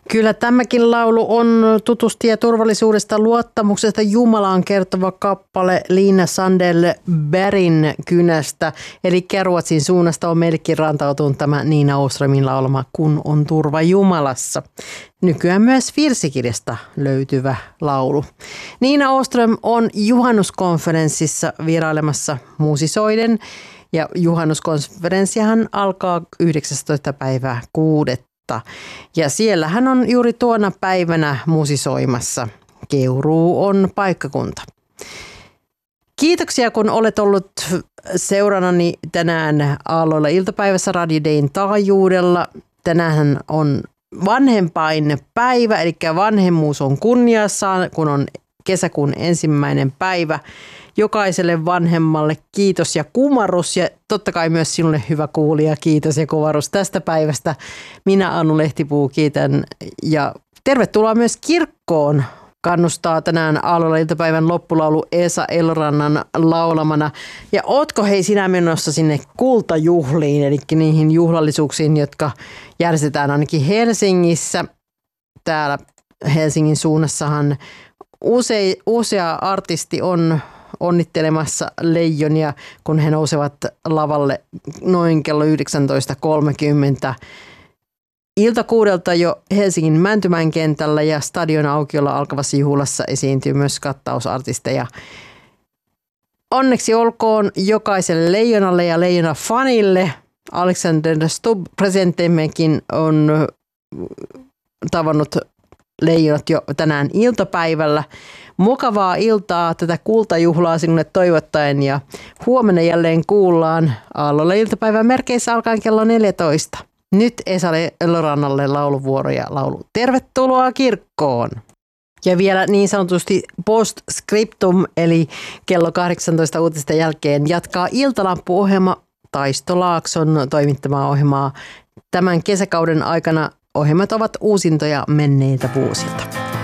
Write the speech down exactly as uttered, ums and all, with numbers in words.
Kyllä tämäkin laulu on tutusti ja turvallisuudesta luottamuksesta Jumalaan kertova kappale Liina Sandell-Bergin kynästä. Eli Ruotsin suunnasta on meillekin rantautunut tämä Nina Åströmin laulama Kun on turva Jumalassa. Nykyään myös virsikirjasta löytyvä laulu. Nina Åström on juhannuskonferenssissa vierailemassa musisoiden. Ja juhannuskonferenssihan alkaa yhdeksästoista päivää kuudetta. Ja siellä hän on juuri tuona päivänä musisoimassa. Keuruu on paikkakunta. Kiitoksia, kun olet ollut seurannani tänään Aalloilla iltapäivässä Radio Dayn taajuudella. Tänään on vanhempain päivä, eli vanhemmuus on kunniassaan, kun on kesäkuun ensimmäinen päivä. Jokaiselle vanhemmalle kiitos ja kumarus ja totta kai myös sinulle hyvä kuulija, kiitos ja kumarus tästä päivästä. Minä Anu Lehtipuu kiitän ja tervetuloa myös kirkkoon. Kannustaa tänään Aalloilla iltapäivän loppulaulu Esa Elorannan laulamana. Ja ootko hei sinä menossa sinne kultajuhliin, eli niihin juhlallisuuksiin, jotka järjestetään ainakin Helsingissä. Täällä Helsingin suunnassahan usea, usea artisti on onnittelemassa Leijonia, kun he nousevat lavalle noin kello yhdeksäntoista kolmekymmentä. Iltakuudelta jo Helsingin Mäntymäen kentällä ja stadion aukiolla alkavassa juhlassa esiintyy myös kattausartisteja. Onneksi olkoon jokaiselle Leijonalle ja Leijona-fanille. Alexander Stubb, presidentimmekin, on tavannut Leijonat jo tänään iltapäivällä. Mukavaa iltaa tätä kultajuhlaa sinulle toivottaen ja huomenna jälleen kuullaan Aalloilla iltapäivän merkeissä alkaen kello neljätoista. Nyt Esa Elorannalle lauluvuoro ja laulu Tervetuloa kirkkoon. Ja vielä niin sanotusti postscriptum eli kello kahdeksantoista uutisten jälkeen jatkaa Iltalampu-ohjelma Taisto Laakson toimittamaa ohjelmaa. Tämän kesäkauden aikana ohjelmat ovat uusintoja menneiltä vuosilta.